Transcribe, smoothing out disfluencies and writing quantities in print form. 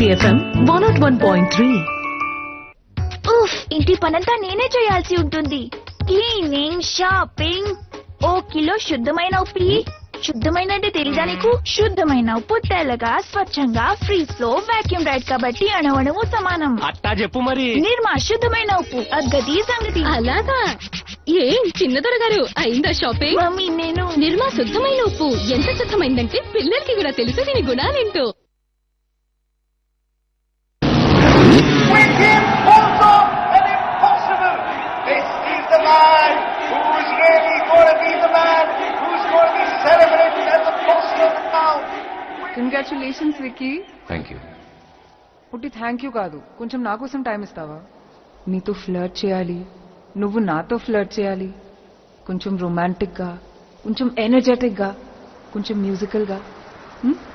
FM 101.3. ఉఫ్, ఇంటి పనంతా నేనే చేయాల్సి ఉంటుంది. క్లీనింగ్, షాపింగ్, ఓ కిలో శుద్ధమైన ఉప్పు. శుద్ధమైన అంటే తెలీదా నీకు? శుద్ధమైన ఉప్పు తెల్లగా స్వచ్ఛంగా ఫ్రీ ఫ్లో వాక్యూమ్ రైడ్ కాబట్టి అణువణువు సమానం. అట్టా చెప్పు మరి. నిర్మా శుద్ధమైన ఉప్పు, అగ్గది సంగతి. అలాగా ఏం చిన్నదొర గారు అయిందా షాపింగ్? మమ్మీ నేను నిర్మా శుద్ధమైన ఉప్పు ఎంత శుద్ధమైందంటే పిల్లలకి కూడా తెలుసు దీని గుణాలేంటో. కంగ్రాచులేషన్స్ విక్కీ. Thank you. పుట్టి థ్యాంక్ యూ కాదు, కొంచెం నా కోసం టైం ఇస్తావా? నీతో ఫ్లర్ట్ చేయాలి, నువ్వు నాతో ఫ్లర్ట్ చేయాలి. కొంచెం రొమాంటిక్ గా, కొంచెం ఎనర్జెటిక్ గా, కొంచెం మ్యూజికల్ గా.